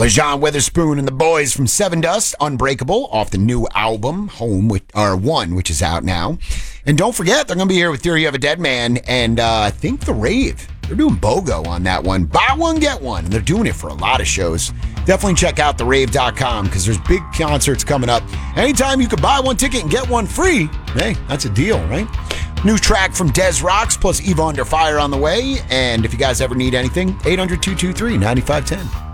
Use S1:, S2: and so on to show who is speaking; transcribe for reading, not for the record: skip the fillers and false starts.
S1: LaJean Witherspoon and the boys from Seven Dust, Unbreakable, off the new album, One, which is out now. And don't forget, they're going to be here with Theory of a Dead Man and I think The Rave. They're doing BOGO on that one. Buy one, get one. And they're doing it for a lot of shows. Definitely check out therave.com because there's big concerts coming up. Anytime you could buy one ticket and get one free, hey, that's a deal, right? New track from Des Rocks plus Eva Under Fire on the way. And if you guys ever need anything, 800-223-9510.